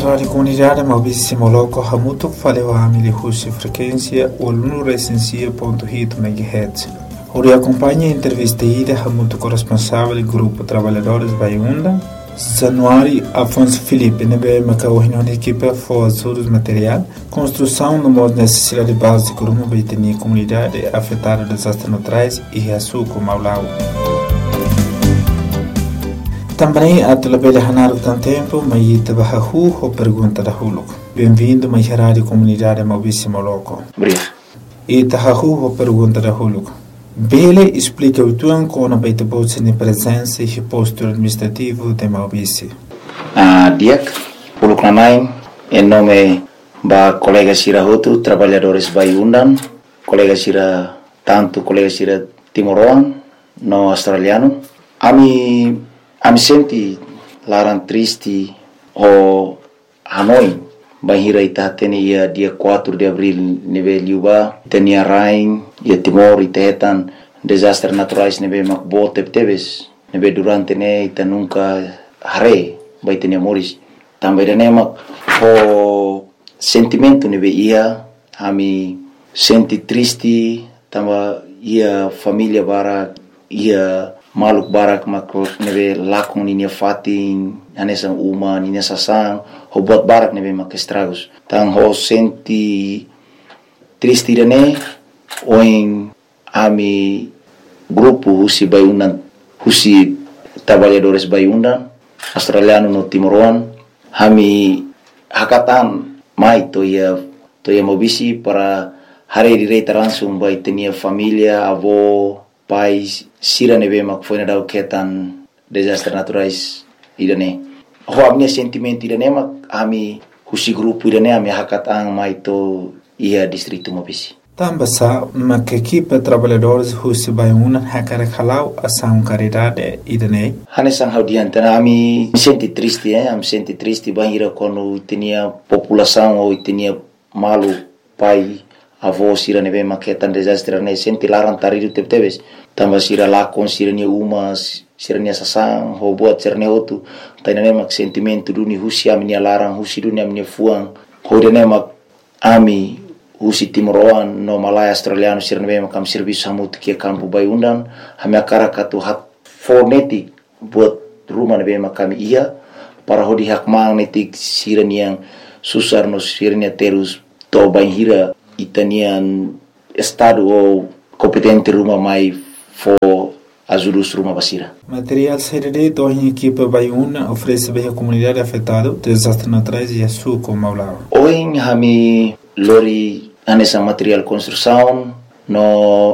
Rádio Comunidade Maurício Simoloco Hamuto faleu a Amilihusi frequência o lunoressencia.hit MHz. Ori acompanha a entrevista ida Hamuto corresponsável do Grupo Trabalhadores Baiunda. Januário Afonso Felipe nebe macaohino na equipe for material, construção no modo necessidade básica de uma baitenia comunidade afetada por desastres naturais e açúcar Maulau. Também a telebele hanar o tempo, mas ita bahahu ou pergunta da huluco. Bem-vindo mais rádio comunidade Maurício Moloco. Obrigado. Ita hahu ou pergunta da huluco. Bele explica o tuan com a baita bolsa de presença e posto administrativo de Maurício. Diak, huluco nanai, em nome da colega Sira Hotu, trabalhadores Baiundan, colega Sira Timoroan, no australiano. Ami senti larang triste o Hanoi bahira ita tenia dia 4 de abril neve liuba tenia rain ia Timor itetan desastres naturais neve makbo tebes neve durante ne ita nunca hare bai tenia moris também dane mak o sentimento neve ia ami senti triste tamba ia família bara ia maluk barak makro neve lakon ninia fatin anesan uma ninia sasang ho buat barak neve mak estragos tang ho senti triste dane oing ami grupo husi Baiundan husi trabalhadores Baiundan australiano no Timoroan hami hakatan mai toya mobisi para hari direita langsung bai tenia família avó pais sira neve mak foi na dau ketan desastres naturais idane ho amne sentimento idane mak ami husi grupo idane ami hakatang mai to ia distrito Mobisi Tambasa mak equipe trabalhadores husi Baiundan hakare khalau asam caridade idane hanesang haudiante ami senti triste am senti triste bahira quando tinha população ou tinha malu pai avó sira neve maketan desastre ne senti larang taridu tebes tamba sira lakon sira ni umas sira ni sasang ho buat sira ne otu tainane mak sentimento duni husi ami larang husi dunia ami fuang ho dene mak ami husi Timoroan no Malaya australiano sira neve makam serviço hamut ke campo Baiundan hami akara katu hak fonetik buat rumah neve makam ia para ho di hak magnetik sira ni yang susar no sira ni terus to banhira itanian estado ou competente rumah mai for ajudus rumah basira. Material CDD do em equipe Baiundan oferece bem a comunidade afetada desastres naturais e açúcar Maulau. Hoje hami lori anessa material construção no